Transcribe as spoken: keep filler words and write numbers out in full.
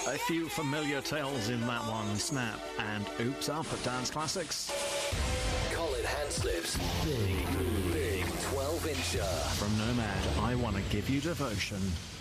A few familiar tales in that one, Snap and Oops Up at Dance Classics. Colin Hanslip's Big, Big twelve-incher. From Nomad, I Wanna Give You Devotion.